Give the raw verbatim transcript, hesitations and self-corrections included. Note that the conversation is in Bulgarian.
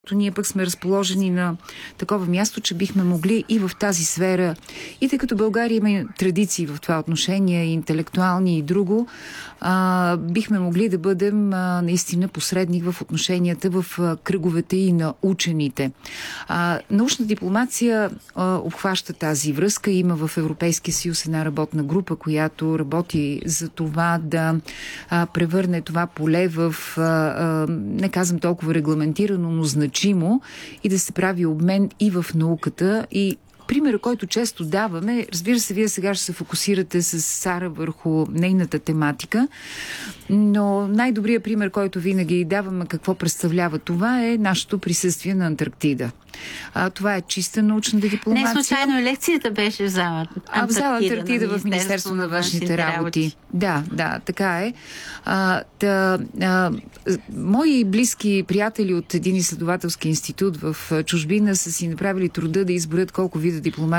Ние пък сме разположени на такова място, че бихме могли и в тази сфера, и тъй като България има традиции в това отношение, интелектуални и друго, а, бихме могли да бъдем а, наистина посредник в отношенията в а, кръговете и на учените. А, научна дипломация а, обхваща тази връзка. Има в Европейския съюз една работна група, която работи за това да а, превърне това поле в, а, а, не казвам толкова регламентирано, но значимо и да се прави обмен и в науката. И пример, който често даваме, разбира се, вие сега ще се фокусирате с Сара върху нейната тематика, но най-добрият пример, който винаги даваме какво представлява това, е нашето присъствие на Антарктида. А, това е чиста научна дипломация. Не случайно лекцията беше в зала А в зала Антарктида в Министерство на външните работи. работи. Да, да, така е. А, та, а, мои близки приятели от един изследователски институт в чужбина са си направили труда да изборят колко вида дипломация